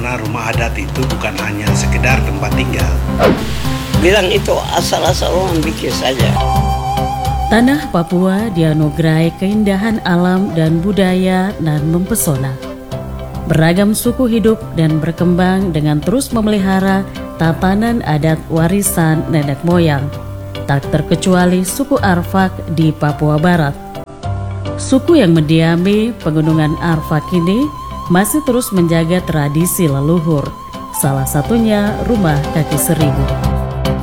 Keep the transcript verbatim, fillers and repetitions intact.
karena rumah adat itu bukan hanya sekedar tempat tinggal. Bilang itu asal-asal orang bikin saja. Tanah Papua dianugerahi keindahan alam dan budaya dan mempesona. Beragam suku hidup dan berkembang dengan terus memelihara tatanan adat warisan nenek moyang, tak terkecuali suku Arfak di Papua Barat. Suku yang mendiami pegunungan Arfak ini masih terus menjaga tradisi leluhur, salah satunya rumah kaki seribu.